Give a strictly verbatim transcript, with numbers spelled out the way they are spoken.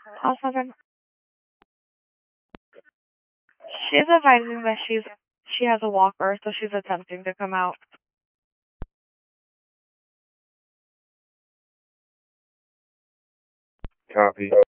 Call seven. She's advising that she's she has a walker, so she's attempting to come out. Copy.